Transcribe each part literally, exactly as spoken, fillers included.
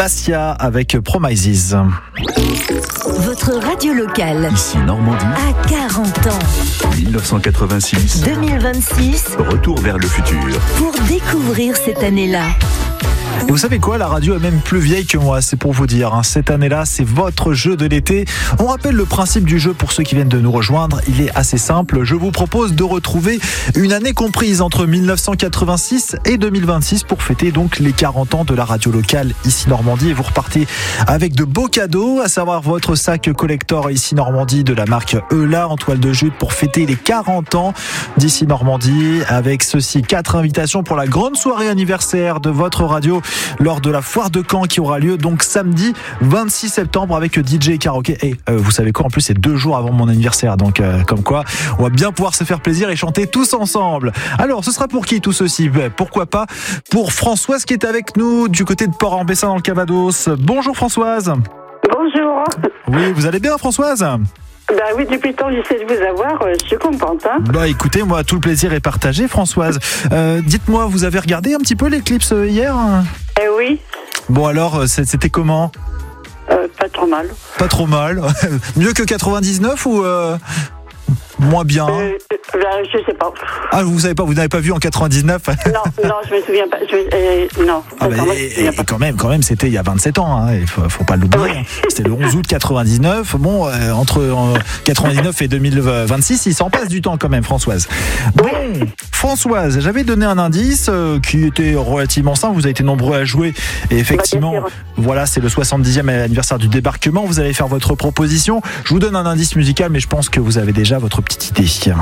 Bastia avec Promises. Votre radio locale. Ici Normandie. À quarante ans. dix-neuf cent quatre-vingt-six. deux mille vingt-six. Retour vers le futur. Pour découvrir cette année-là. Et vous savez quoi, la radio est même plus vieille que moi, c'est pour vous dire. Hein. Cette année-là, c'est votre jeu de l'été. On rappelle le principe du jeu pour ceux qui viennent de nous rejoindre. Il est assez simple. Je vous propose de retrouver une année comprise entre dix-neuf cent quatre-vingt-six et deux mille vingt-six pour fêter donc les quarante ans de la radio locale ici Normandie. Et vous repartez avec de beaux cadeaux, à savoir votre sac collector ici Normandie de la marque Eula en toile de jute pour fêter les quarante ans d'ici Normandie. Avec ceci, quatre invitations pour la grande soirée anniversaire de votre radio lors de la foire de Caen qui aura lieu donc samedi vingt-six septembre avec D J et karaoké. Et euh, vous savez quoi, en plus c'est deux jours avant mon anniversaire, donc euh, comme quoi on va bien pouvoir se faire plaisir et chanter tous ensemble. Alors ce sera pour qui tout ceci? Pourquoi pas pour Françoise qui est avec nous du côté de Port-en-Bessin dans le Calvados. Bonjour Françoise. Bonjour. Oui, vous allez bien Françoise? Bah oui, depuis le temps que j'essaie de vous avoir, euh, je suis contente. Hein. Bah écoutez, moi tout le plaisir est partagé Françoise. Euh, dites-moi, vous avez regardé un petit peu l'éclipse hier? Eh oui. Bon alors, c'était comment? euh, Pas trop mal. Pas trop mal. Mieux que quatre-vingt-dix-neuf ou euh, moins bien? euh, bah, Je sais pas. Ah, vous savez pas, vous n'avez pas vu en quatre-vingt-dix-neuf? Non, non, je me souviens pas. Je, euh, non. Ah bah, Attends, et, et quand même, quand même, c'était il y a vingt-sept ans. Hein, il faut, faut pas l'oublier. Oui. C'était le onze août quatre-vingt-dix-neuf. Bon, euh, entre euh, quatre-vingt-dix-neuf et deux mille vingt-six, il s'en passe du temps quand même, Françoise. Bon, Françoise, j'avais donné un indice euh, qui était relativement simple. Vous avez été nombreux à jouer. Et effectivement, bah, voilà, c'est le soixante-dixième anniversaire du débarquement. Vous allez faire votre proposition. Je vous donne un indice musical, mais je pense que vous avez déjà votre petite idée. Sur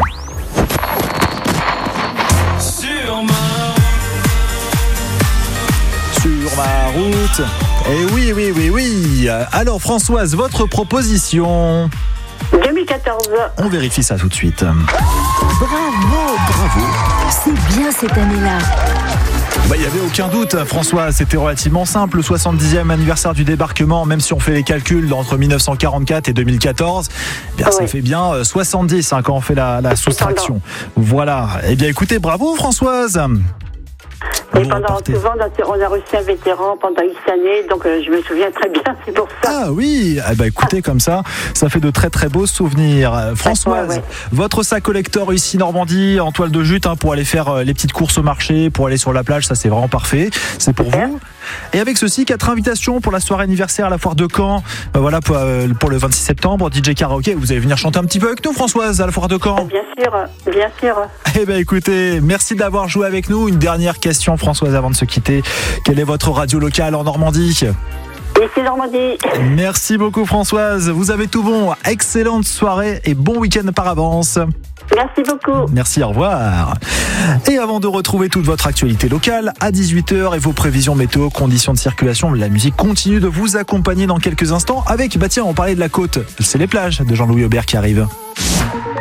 ma route. Et oui, oui, oui, oui. Alors Françoise, votre proposition? deux mille quatorze. On vérifie ça tout de suite. Bravo, bravo. C'est bien cette année-là. Bah, il n'y avait aucun doute, François, c'était relativement simple. Le soixante-dixième anniversaire du débarquement, même si on fait les calculs entre dix-neuf cent quarante-quatre et deux mille quatorze, eh bien, ouais. Ça fait bien soixante-dix hein, quand on fait la, la soustraction. Voilà. Eh bien, écoutez, bravo Françoise. Et bon, pendant souvent, on a reçu un vétéran pendant X années, donc euh, je me souviens très bien, c'est pour ça. Ah oui, eh ben, écoutez, ah. comme ça, ça fait de très très beaux souvenirs. Françoise, ouais, ouais. Votre sac collector ici Normandie, en toile de jute, hein, pour aller faire les petites courses au marché, pour aller sur la plage, ça c'est vraiment parfait. C'est pour Super. Vous. Et avec ceci, quatre invitations pour la soirée anniversaire à la foire de Caen. Euh, voilà pour, euh, pour le vingt-six septembre, D J karaoké. Vous allez venir chanter un petit peu avec nous, Françoise, à la foire de Caen. Bien sûr, bien sûr. Eh bien, écoutez, merci d'avoir joué avec nous. Une dernière question, Françoise, avant de se quitter. Quelle est votre radio locale en Normandie ? Ici Normandie. Merci beaucoup, Françoise. Vous avez tout bon. Excellente soirée et bon week-end par avance. Merci beaucoup. Merci, au revoir. Et avant de retrouver toute votre actualité locale, à dix-huit heures et vos prévisions météo, conditions de circulation, la musique continue de vous accompagner dans quelques instants avec, bah tiens, on parlait de la côte, c'est les plages de Jean-Louis Aubert qui arrive.